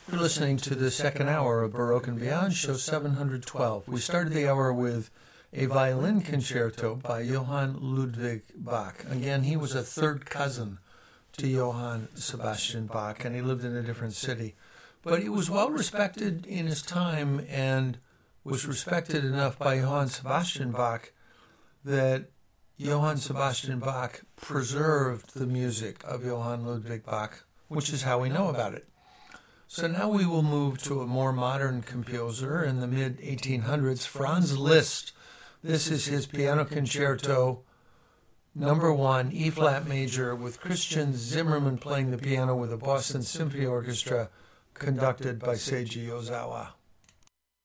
You're listening to the second hour of Baroque and Beyond, show 712. We started the hour with a violin concerto by Johann Ludwig Bach. Again, he was a third cousin to Johann Sebastian Bach, and he lived in a different city. But he was well respected in his time and was respected enough by Johann Sebastian Bach that Johann Sebastian Bach preserved the music of Johann Ludwig Bach, which is how we know about it. So now we will move to a more modern composer in the mid-1800s, Franz Liszt. This is his piano concerto, number 1, E-flat major, with Christian Zimmermann playing the piano with the Boston Symphony Orchestra, conducted by Seiji Ozawa.